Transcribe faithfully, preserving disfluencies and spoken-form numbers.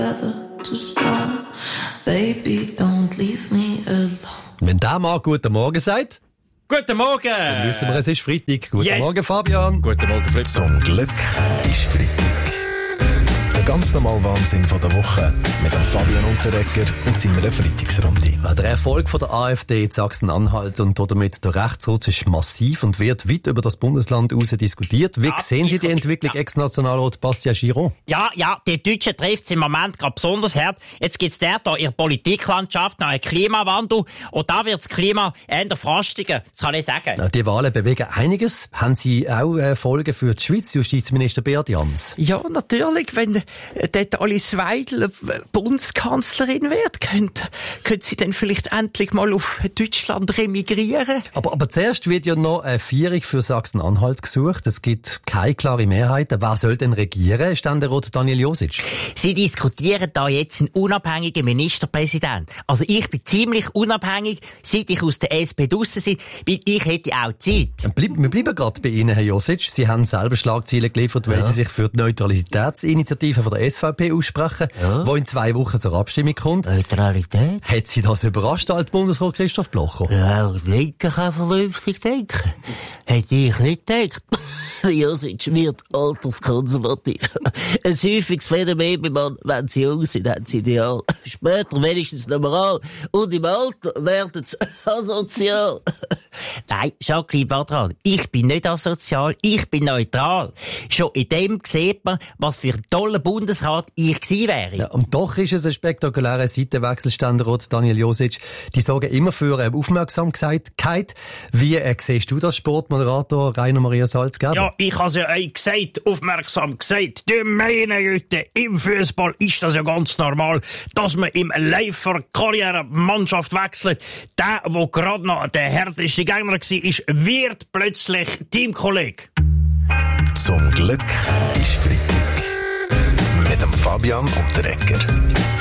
Baby, don't leave me alone. Wenn der Mann «Guten Morgen» sagt, Guten Morgen! dann wissen wir, es ist Freitag. Guten Yes. Morgen, Fabian. Guten Morgen, Fritz. Zum Glück ist Freitag. Der ganz normale Wahnsinn von der Woche mit dem Fabian Unterrecker und seiner Freitagsrunde. Der Erfolg von der AfD in Sachsen-Anhalt und damit der Rechtsruck ist massiv und wird weit über das Bundesland hinaus diskutiert. Wie Ja, sehen Sie die Entwicklung, ja. Ex-Nationalrat Bastien Giron? Ja, ja, die Deutschen trifft es im Moment gerade besonders hart. Jetzt gibt's dort hier in der Politiklandschaft noch einen Klimawandel und da wird das Klima eher frostiger, das kann ich sagen. Die Wahlen bewegen einiges. Haben Sie auch äh, Folgen für die Schweiz, Justizminister Beat Jans? Ja, natürlich. Wenn äh, dort Alice Weidel äh, Bundeskanzlerin wird, könnte, könnte sie dann vielleicht endlich mal auf Deutschland remigrieren. Aber, aber zuerst wird ja noch eine Vierung für Sachsen-Anhalt gesucht. Es gibt keine klare Mehrheit. Wer soll denn regieren? Ständerat Daniel Josic. Sie diskutieren da jetzt einen unabhängigen Ministerpräsident. Also ich bin ziemlich unabhängig, seit ich aus der S P draussen bin, weil ich hätte auch Zeit. Bleib, wir bleiben gerade bei Ihnen, Herr Josic. Sie haben selber Schlagzeilen geliefert, weil ja. Sie sich für die Neutralitätsinitiative von der S V P aussprechen, ja. die in zwei Wochen zur Abstimmung kommt. Neutralität? Hat Sie das überrascht, alt Bundesrat Christoph Blocher? Ja, Linke kann vernünftig denken. Hätte ich nicht gedacht. Josic wird alterskonservativ. Ein häufiges Phänomen, wenn sie jung sind, haben sie Ideal. Später wenigstens noch moral. Und im Alter werden sie asozial. Nein, Jacqueline Badran, ich bin nicht asozial, ich bin neutral. Schon in dem sieht man, was für ein toller Bundesrat ich gewesen wäre. Ja, und doch ist es ein spektakulärer Seitenwechsel, Ständerat Daniel Josic. Die sorgen immer für eine Aufmerksamkeit. Wie äh, siehst du das, Sportmoderator Rainer Maria Salzgeber? Ja, ich habe ja euch gesagt, aufmerksam gesagt, die meine Güte, im Fußball ist das ja ganz normal, dass man im Laufe Karriere Mannschaft wechselt. Der, der gerade noch der härteste Gegner war, wird plötzlich Teamkollege. Zum Glück ist Freitag. Mit dem Fabian Unterrecker.